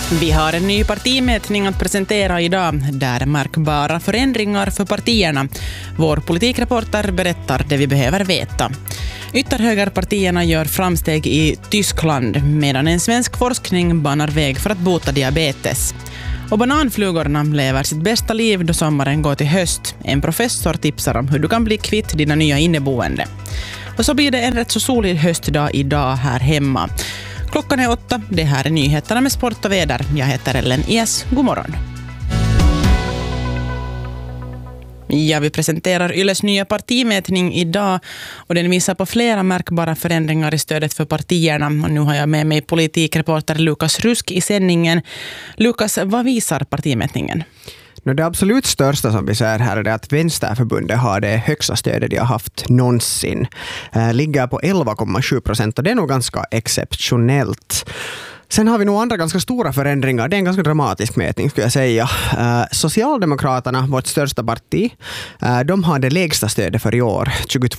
Vi har en ny partimätning att presentera idag där märkbara förändringar för partierna. Vår politikreporter berättar det vi behöver veta. Ytterhögerpartierna gör framsteg i Tyskland medan en svensk forskning banar väg för att bota diabetes. Och bananflugorna lever sitt bästa liv då sommaren går till höst. En professor tipsar om hur du kan bli kvitt dina nya inneboende. Och så blir det en rätt så solig höstdag idag här hemma. Klockan är 8. Det här är nyheterna med sport och väder. Jag heter Ellen Ies. God morgon. Ja, vi presenterar Yles nya partimätning idag och den visar på flera märkbara förändringar i stödet för partierna. Och nu har jag med mig politikreporter Lukas Rusk i sändningen. Lukas, vad visar partimätningen? Det absolut största som vi ser här är att Vänsterförbundet har det högsta stödet de har haft någonsin. Ligger på 11,7% och det är nog ganska exceptionellt. Sen har vi nog andra ganska stora förändringar. Det är en ganska dramatisk mätning skulle jag säga. Socialdemokraterna, vårt största parti, de har det lägsta stödet för i år,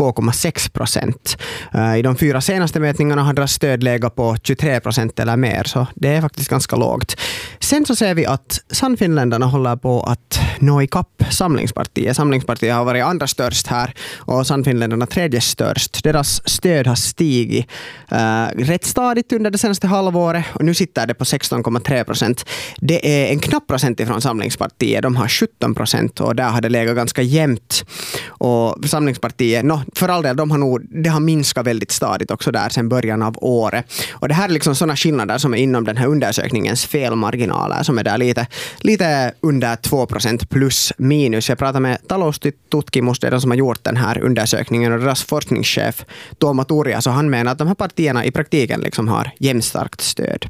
22,6%. I de 4 senaste mätningarna har deras stöd legat på 23% eller mer, så det är faktiskt ganska lågt. Sen så ser vi att Sannfinländarna håller på att nå ikapp Samlingspartiet. Samlingspartiet har varit andra störst här och Sannfinländarna tredje störst. Deras stöd har stigit rätt stadigt under det senaste halvåret. Och nu sitter det på 16,3%. Det är en knapp procent ifrån Samlingspartiet. De har 17% och där har det legat ganska jämnt. Och Samlingspartiet, för all del, det har minskat väldigt stadigt också där sedan början av året. Och det här är liksom sådana skillnader som är inom den här undersökningens felmarginaler som är där lite under 2% plus minus. Jag pratar med Taloustutkimus, det är de som har gjort den här undersökningen, och deras forskningschef Tuomo Turja, så han menar att de här partierna i praktiken liksom har jämnstarkt stöd.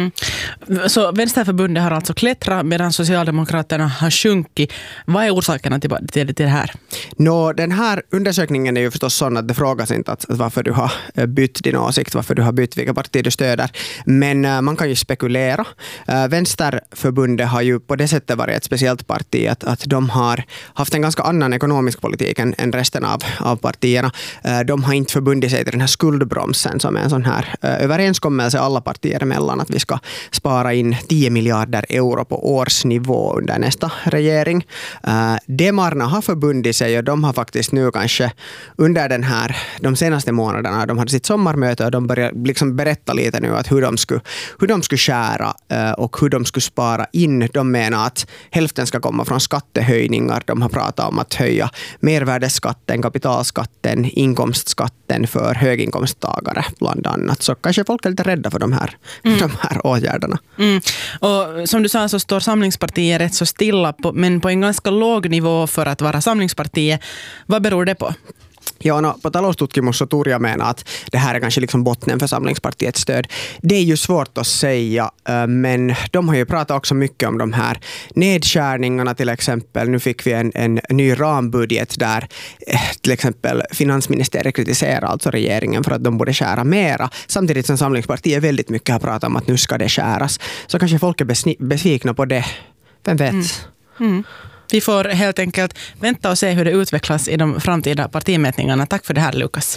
Så Vänsterförbundet har alltså klättrat medan Socialdemokraterna har sjunkit. Vad är orsakerna till det här? Den här undersökningen är ju förstås sån att det frågas inte att varför du har bytt din åsikt, varför du har bytt vilka partier du stöder. Men man kan ju spekulera. Vänsterförbundet har ju på det sättet varit ett speciellt parti att de har haft en ganska annan ekonomisk politik än resten av partierna. De har inte förbundit sig till den här skuldbromsen som är en sån här överenskommelse alla partier emellan att vi ska spara in 10 miljarder euro på årsnivå under nästa regering. Demarna har förbundit sig och de har faktiskt nu kanske under de senaste månaderna, de hade sitt sommarmöte och de började liksom berätta lite nu att hur de skulle skära och hur de skulle spara in. De menar att hälften ska komma från skattehöjningar. De har pratat om att höja mervärdesskatten, kapitalskatten, inkomstskatten för höginkomsttagare bland annat. Så kanske folk är lite rädda för de här åtgärderna. Och som du sa så står Samlingspartiet rätt så stilla men på en ganska låg nivå för att vara Samlingspartiet. Vad beror det på? Ja, på Taloustutkimus så Turja menar att det här är kanske liksom botten för Samlingspartiets stöd. Det är ju svårt att säga, men de har ju pratat också mycket om de här nedskärningarna till exempel. Nu fick vi en ny rambudget där till exempel finansministeriet kritiserar alltså regeringen för att de borde skära mera. Samtidigt som Samlingspartiet väldigt mycket har pratat om att nu ska det skäras. Så kanske folk är besvikna på det. Vem vet? Vi får helt enkelt vänta och se hur det utvecklas i de framtida partimätningarna. Tack för det här, Lukas.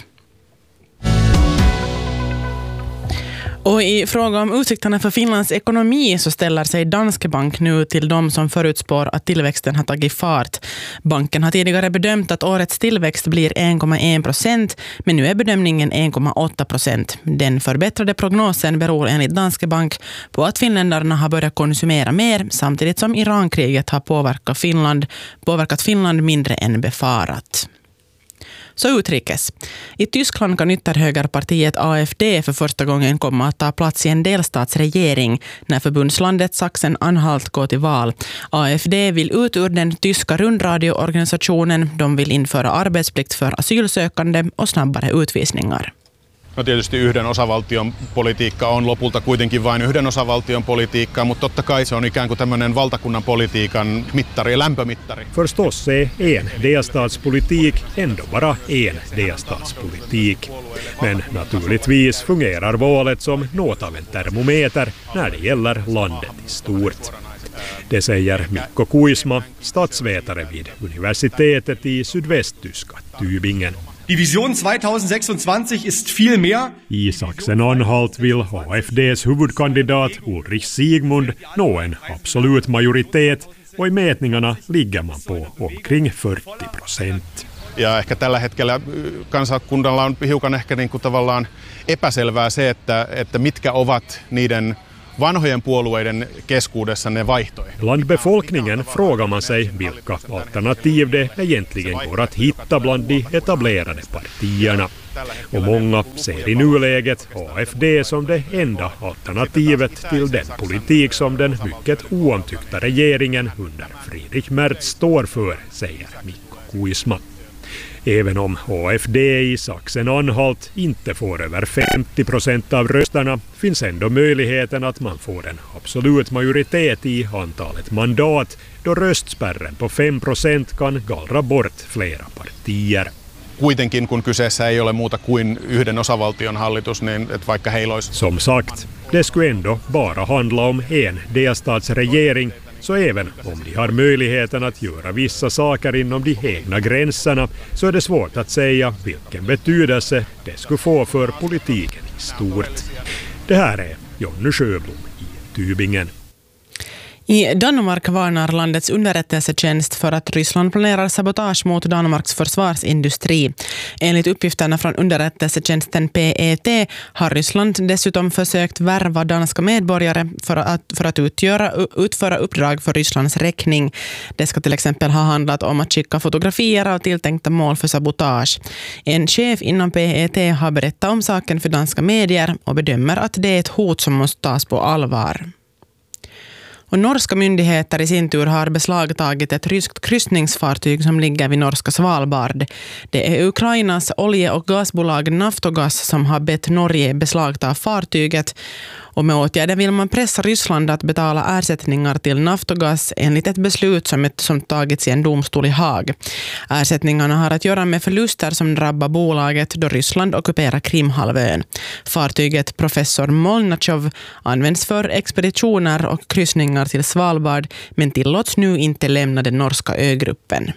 Och i fråga om utsikterna för Finlands ekonomi så ställer sig Danske Bank nu till de som förutspår att tillväxten har tagit fart. Banken har tidigare bedömt att årets tillväxt blir 1,1%, men nu är bedömningen 1,8%. Den förbättrade prognosen beror enligt Danske Bank på att finländarna har börjat konsumera mer samtidigt som Irankriget har påverkat Finland mindre än befarat. Så utrikes. I Tyskland kan ytterhögerpartiet AfD för första gången komma att ta plats i en delstatsregering när förbundslandet Sachsen-Anhalt går till val. AfD vill ut ur den tyska rundradioorganisationen. De vill införa arbetsplikt för asylsökande och snabbare utvisningar. No tietysti yhden osavaltion politiikka on lopulta kuitenkin vain yhden osavaltion politiikkaa, mutta totta kai se on ikään kuin tämmöinen valtakunnan politiikan mittari, lämpömittari. Förstås är en delstatspolitik ändå bara en delstatspolitik. Men naturligtvis fungerar valet som något av en termometer när det gäller landet i stort. Det säger Mikko Kuisma, statsvetare vid universitetet i sydvästtyska Tübingen. Die Vision 2026 ist viel mehr. I Sachsen-Anhalt vill AFDs huvudkandidat Ulrich Sigmund nå en absolut majoritet, och i mätningarna ligger man på omkring 40%. Ja ehkä tällä hetkellä kansakunnalla on hiukan ehkä niin kuin tavallaan epäselvää se, että mitkä ovat niiden vanhojen puolueiden keskuudessa ne vaihtoehdot. Bland befolkningen frågar man sig vilka alternativ det egentligen går att hitta bland de etablerade partierna. Och många ser i nuläget AFD som det enda alternativet till den politik som den mycket oomtyckta regeringen under Friedrich Merz står för, säger Mikko Kuisma. Även om AFD i Sachsen-Anhalt inte får över 50% av rösterna finns ändå möjligheten att man får en absolut majoritet i antalet mandat, då röstspärren på 5% kan gallra bort flera partier. Kuitenkin kun kyseessä ei ole muuta kuin yhden osavaltion hallitus, niin että vaikka heillä olisi... Som sagt, det skulle ändå bara handla om en delstatsregering, så även om de har möjligheten att göra vissa saker inom de egna gränserna så är det svårt att säga vilken betydelse det skulle få för politiken i stort. Det här är Jonny Sjöblom i Tübingen. I Danmark varnar landets underrättelsetjänst för att Ryssland planerar sabotage mot Danmarks försvarsindustri. Enligt uppgifterna från underrättelsetjänsten PET har Ryssland dessutom försökt värva danska medborgare för att utföra uppdrag för Rysslands räkning. Det ska till exempel ha handlat om att skicka fotografier av tilltänkta mål för sabotage. En chef inom PET har berättat om saken för danska medier och bedömer att det är ett hot som måste tas på allvar. Och norska myndigheter i sin tur har beslagtagit ett ryskt kryssningsfartyg som ligger vid norska Svalbard. Det är Ukrainas olje- och gasbolag Naftogaz som har bett Norge beslagta fartyget. Och med åtgärden vill man pressa Ryssland att betala ersättningar till Naftogaz enligt ett beslut som tagits i en domstol i Haag. Ersättningarna har att göra med förluster som drabbar bolaget då Ryssland ockuperar Krimhalvön. Fartyget Professor Molnachov används för expeditioner och kryssningar till Svalbard men tillåts nu inte lämna den norska ögruppen.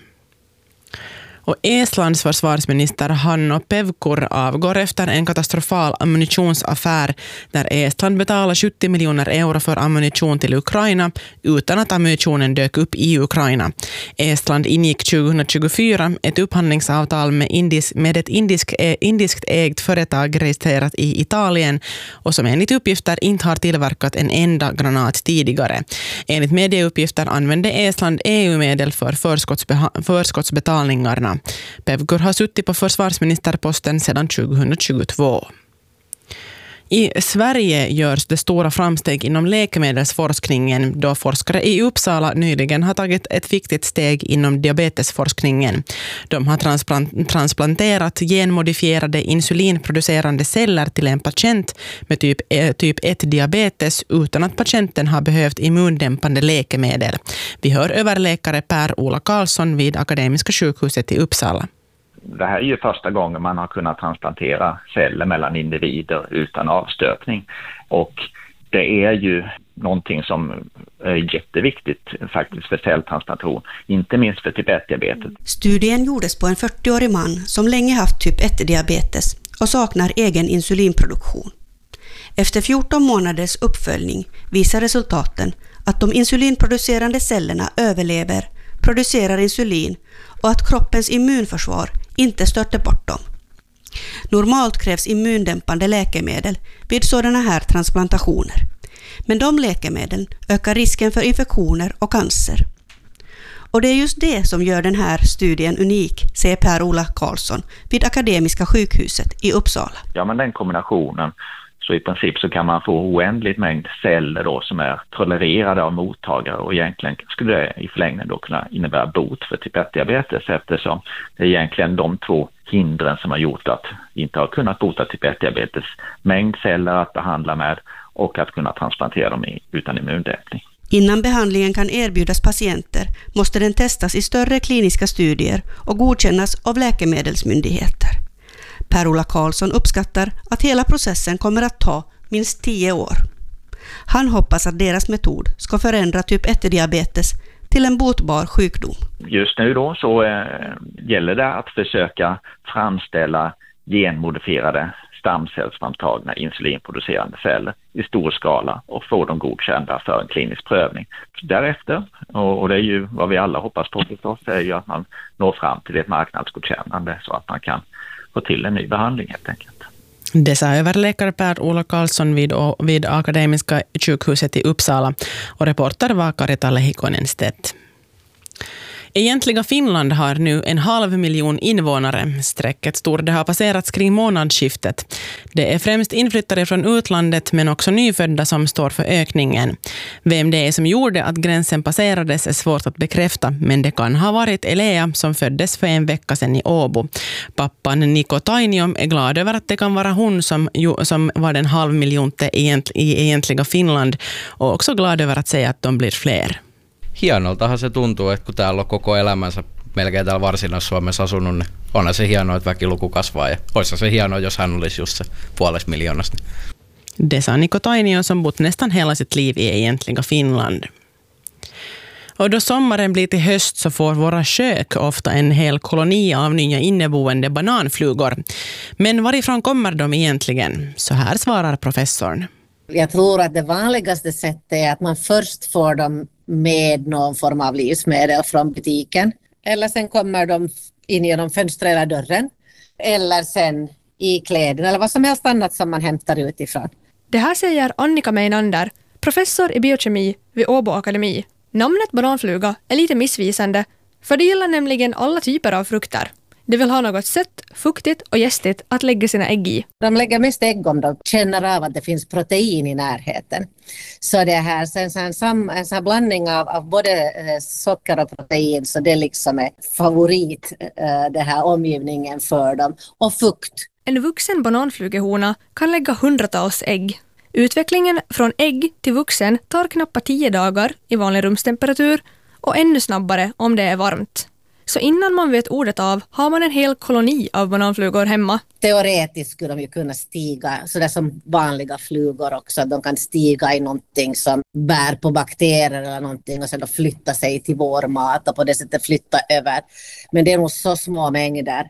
Och Estlands försvarsminister Hanno Pevkur avgår efter en katastrofal ammunitionsaffär där Estland betalar 70 miljoner euro för ammunition till Ukraina utan att ammunitionen dök upp i Ukraina. Estland ingick 2024 ett upphandlingsavtal med ett indiskt ägt företag registrerat i Italien och som enligt uppgifter inte har tillverkat en enda granat tidigare. Enligt medieuppgifter använde Estland EU-medel för förskottsbetalningarna. Pevkur har suttit på försvarsministerposten sedan 2022. I Sverige görs det stora framsteg inom läkemedelsforskningen då forskare i Uppsala nyligen har tagit ett viktigt steg inom diabetesforskningen. De har transplanterat genmodifierade insulinproducerande celler till en patient med typ 1-diabetes utan att patienten har behövt immundämpande läkemedel. Vi hör överläkare Per-Ola Karlsson vid Akademiska sjukhuset i Uppsala. Det här är ju första gången man har kunnat transplantera celler mellan individer utan avstöpning. Och det är ju någonting som är jätteviktigt faktiskt för celltransplantation, inte minst för typ 1-diabetes. Studien gjordes på en 40-årig man som länge haft typ 1-diabetes och saknar egen insulinproduktion. Efter 14 månaders uppföljning visar resultaten att de insulinproducerande cellerna överlever, producerar insulin och att kroppens immunförsvar inte störter bort dem. Normalt krävs immundämpande läkemedel vid sådana här transplantationer. Men de läkemedlen ökar risken för infektioner och cancer. Och det är just det som gör den här studien unik, säger Per-Ola Karlsson vid Akademiska sjukhuset i Uppsala. Ja, men den kombinationen, så i princip så kan man få oändligt mängd celler då som är tolererade av mottagare och egentligen skulle det i förlängningen då kunna innebära bot för typ 1-diabetes eftersom det är egentligen de två hindren som har gjort att vi inte har kunnat bota typ 1-diabetes. Mängd celler att behandla med och att kunna transplantera dem utan immundämpning. Innan behandlingen kan erbjudas patienter måste den testas i större kliniska studier och godkännas av läkemedelsmyndigheter. Per-Ola Karlsson uppskattar att hela processen kommer att ta minst 10 år. Han hoppas att deras metod ska förändra typ 1-diabetes till en botbar sjukdom. Just nu då så gäller det att försöka framställa genmodifierade stamcellsframtagna insulinproducerande celler i stor skala och få dem godkända för en klinisk prövning. Därefter, och det är ju vad vi alla hoppas på förstås, är ju att man når fram till ett marknadsgodkännande så att man kan få till en ny behandling helt enkelt. Det sa överläkare Per-Ola Karlsson vid Akademiska sjukhuset i Uppsala, och reporter var Karita Lehikonen-Stedt. Egentliga Finland har nu 500 000 invånare. Strecket torde ha passerats kring månadsskiftet. Det är främst inflyttare från utlandet men också nyfödda som står för ökningen. Vem det är som gjorde att gränsen passerades är svårt att bekräfta, men det kan ha varit Elea som föddes för en vecka sedan i Åbo. Pappan Niko Tainio är glad över att det kan vara hon som var den 500 000 i egentliga Finland, och också glad över att säga att de blir fler. Hienoltahan se tuntuu, että kun täällä on koko elämänsä melkein täällä Varsinais-Suomessa asunut, niin onhan se hienoa, että väkiluku kasvaa, ja olisi se hienoa, jos hän olisi just se 500 000. Det sa Niko Tainio som bott nästan hela sitt liv i egentliga Finland. Och då sommaren blir till höst så får våra kök ofta en hel koloni av nya inneboende bananflugor. Men varifrån kommer de egentligen? Så här svarar professorn. Jag tror att det vanligaste sättet är att man först får dem med någon form av livsmedel från butiken. Eller sen kommer de in genom fönstret eller dörren. Eller sen i kläderna eller vad som helst annat som man hämtar utifrån. Det här säger Annika Meinander, professor i biokemi vid Åbo Akademi. Namnet bananfluga är lite missvisande, för det gillar nämligen alla typer av frukter. De vill ha något sött, fuktigt och jästigt att lägga sina ägg i. De lägger mest ägg om de känner av att det finns protein i närheten. Så det här en sån blandning av både socker och protein, så det liksom är favorit det här omgivningen för dem. Och fukt. En vuxen bananflugehona kan lägga hundratals ägg. Utvecklingen från ägg till vuxen tar knappt 10 dagar i vanlig rumstemperatur och ännu snabbare om det är varmt. Så innan man vet ordet av har man en hel koloni av bananflugor hemma. Teoretiskt skulle de ju kunna stiga sådär som vanliga flugor också. De kan stiga i någonting som bär på bakterier eller någonting och sedan flytta sig till vår mat och på det sättet flytta över. Men det är nog så små mängder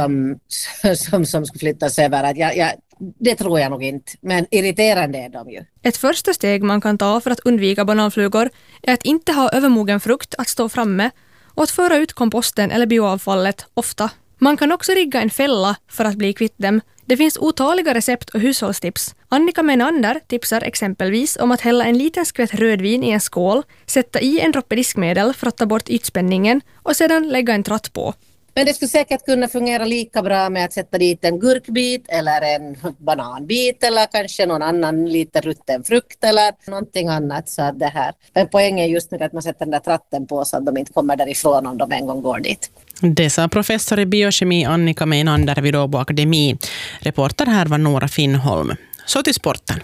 som ska flyttas över att det tror jag nog inte. Men irriterande är de ju. Ett första steg man kan ta för att undvika bananflugor är att inte ha övermogen frukt att stå framme och att föra ut komposten eller bioavfallet ofta. Man kan också rigga en fälla för att bli kvitt dem. Det finns otaliga recept och hushållstips. Annika Menander tipsar exempelvis om att hälla en liten skvätt rödvin i en skål, sätta i en droppe diskmedel för att ta bort ytspänningen och sedan lägga en tratt på. Men det skulle säkert kunna fungera lika bra med att sätta dit en gurkbit eller en bananbit eller kanske någon annan lite rutten frukt eller någonting annat. Så att det här. Men poängen är just nu att man sätter den där tratten på så att de inte kommer därifrån om de en gång går dit. Det sa professor i biokemi Annika Meinander vid Åbo Akademi. Reporter här var Nora Finnholm. Så till sporten.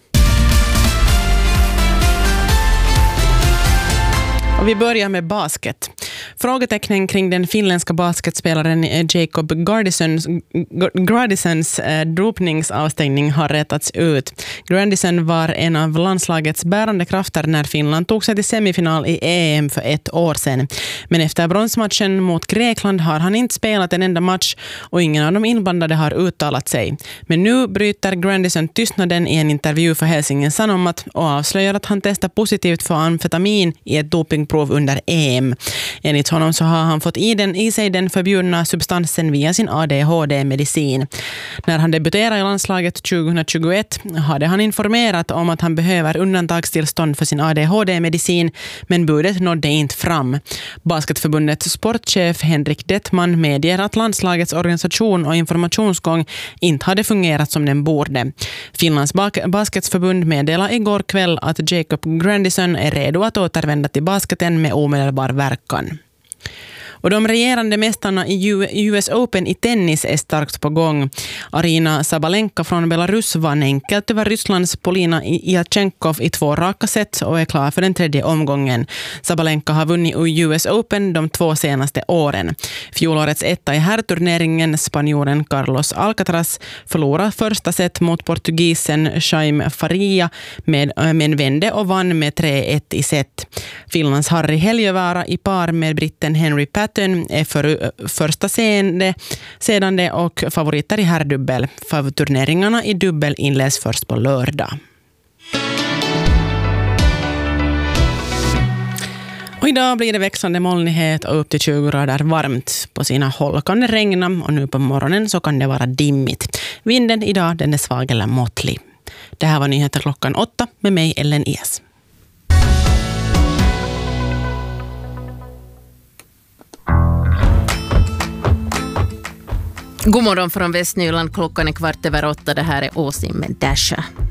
Och vi börjar med basket. Frågetecknen kring den finländska basketspelaren Jacob Gradisons dopningsavstängning har rättats ut. Gradison var en av landslagets bärande krafter när Finland tog sig till semifinal i EM för 1 år sedan. Men efter bronsmatchen mot Grekland har han inte spelat en enda match och ingen av de inblandade har uttalat sig. Men nu bryter Gradison tystnaden i en intervju för Helsingin Sanomat och avslöjar att han testar positivt för amfetamin i ett dopingprov under EM. Enligt honom så har han fått i sig den förbjudna substansen via sin ADHD-medicin. När han debuterade i landslaget 2021 hade han informerat om att han behöver undantagstillstånd för sin ADHD-medicin, men budet nådde inte fram. Basketförbundets sportchef Henrik Dettman medger att landslagets organisation och informationsgång inte hade fungerat som den borde. Finlands basketförbund meddelade igår kväll att Jacob Gradison är redo att återvända till basketen med omedelbar verkan. Och de regerande mästarna i US Open i tennis är starkt på gång. Arina Sabalenka från Belarus vann enkelt över Rysslands Polina Iatchenkov i 2 raka set och är klar för den 3:e omgången. Sabalenka har vunnit US Open de 2 senaste åren. Fjolårets etta i herrturneringen, spanjoren Carlos Alcaraz, förlorade första set mot portugisen Jaime Faria men vände och vann med 3-1 i set. Finlands Harry Heliövaara i par med britten Henry Patton är för första sedande och favoriter i herrdubbel. För turneringarna i dubbel inleds först på lördag. Och idag blir det växande molnighet och upp till 20 grader varmt. På sina håll kan det regna och nu på morgonen så kan det vara dimmigt. Vinden idag den är svag eller måttlig. Det här var nyheter klockan 8 med mig Ellen Es. God morgon från Västnyland, klockan är 7:15. Det här är Åsim med Dasha.